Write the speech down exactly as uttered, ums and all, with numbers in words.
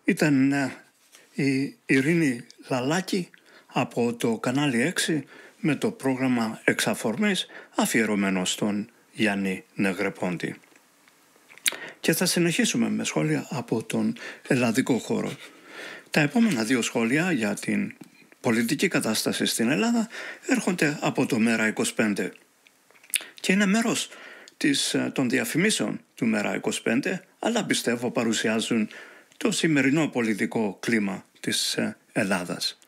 Ήταν η Ειρήνη Λαλάκη από το κανάλι έξι με το πρόγραμμα Εξαφορμής αφιερωμένο στον Γιάννη Νεγρεπόντη. Και θα συνεχίσουμε με σχόλια από τον ελλαδικό χώρο. Τα επόμενα δύο σχόλια για την πολιτική κατάσταση στην Ελλάδα έρχονται από το Μέρα είκοσι πέντε και είναι μέρος της, των διαφημίσεων του Μέρα είκοσι πέντε, αλλά πιστεύω παρουσιάζουν το σημερινό πολιτικό κλίμα της Ελλάδας.